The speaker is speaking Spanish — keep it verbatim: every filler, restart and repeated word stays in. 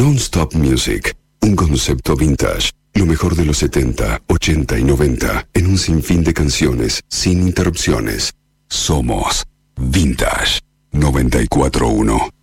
Non-Stop Music, un concepto vintage. Lo mejor de los setenta, ochenta y noventa, en un sinfín de canciones, sin interrupciones. Somos Vintage noventa y cuatro punto uno.